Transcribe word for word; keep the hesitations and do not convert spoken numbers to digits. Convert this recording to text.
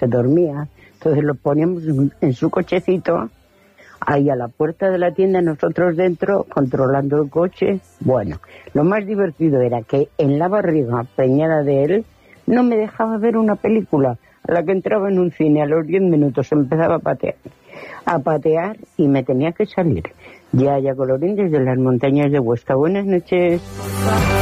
se dormía. Entonces lo poníamos en su cochecito, ahí a la puerta de la tienda, nosotros dentro, controlando el coche. Bueno, lo más divertido era que en la barriga preñada de él, no me dejaba ver una película. A la que entraba en un cine, a los diez minutos empezaba a patear, a patear y me tenía que salir. Ya, ya, colorín, desde las montañas de Huesca. Buenas noches.